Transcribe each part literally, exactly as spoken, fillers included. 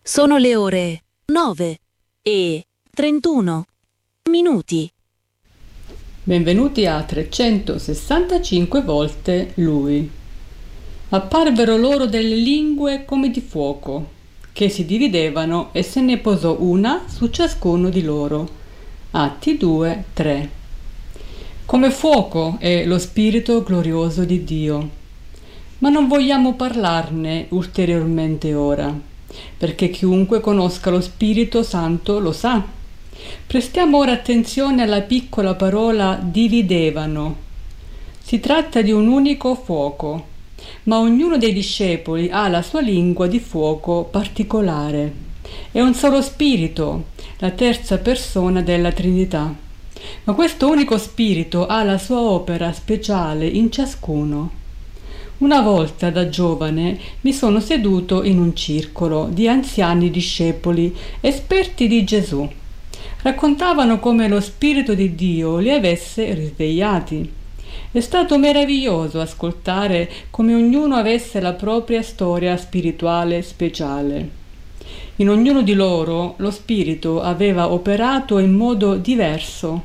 Sono le ore nove e trentuno minuti. Benvenuti a trecentosessantacinque volte Lui. Apparvero loro delle lingue come di fuoco, che si dividevano e se ne posò una su ciascuno di loro. Atti due, tre. Come fuoco è lo Spirito glorioso di Dio. Ma non vogliamo parlarne ulteriormente ora, perché chiunque conosca lo Spirito Santo lo sa. Prestiamo ora attenzione alla piccola parola dividevano. Si tratta di un unico fuoco, ma ognuno dei discepoli ha la sua lingua di fuoco particolare. È un solo Spirito, la terza persona della Trinità. Ma questo unico Spirito ha la sua opera speciale in ciascuno. Una volta da giovane mi sono seduto in un circolo di anziani discepoli, esperti di Gesù. Raccontavano come lo Spirito di Dio li avesse risvegliati. È stato meraviglioso ascoltare come ognuno avesse la propria storia spirituale speciale. In ognuno di loro lo Spirito aveva operato in modo diverso.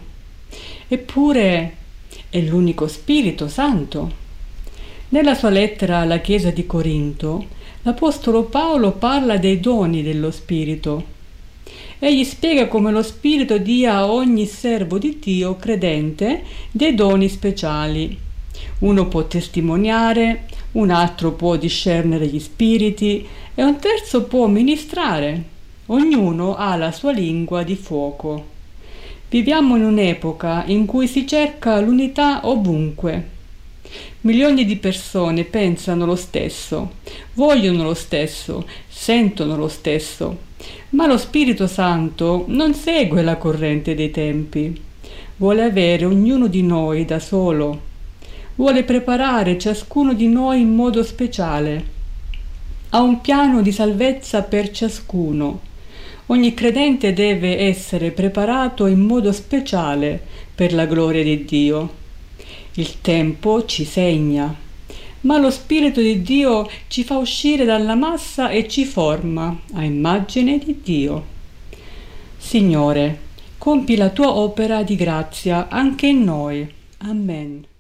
Eppure è l'unico Spirito Santo. Nella sua lettera alla Chiesa di Corinto, l'Apostolo Paolo parla dei doni dello Spirito. Egli spiega come lo Spirito dia a ogni servo di Dio credente dei doni speciali. Uno può testimoniare, un altro può discernere gli spiriti e un terzo può ministrare. Ognuno ha la sua lingua di fuoco. Viviamo in un'epoca in cui si cerca l'unità ovunque. Milioni di persone pensano lo stesso, vogliono lo stesso, sentono lo stesso, ma lo Spirito Santo non segue la corrente dei tempi. Vuole avere ognuno di noi da solo. Vuole preparare ciascuno di noi in modo speciale. Ha un piano di salvezza per ciascuno. Ogni credente deve essere preparato in modo speciale per la gloria di Dio. Il tempo ci segna, ma lo Spirito di Dio ci fa uscire dalla massa e ci forma a immagine di Dio. Signore, compi la tua opera di grazia anche in noi. Amen.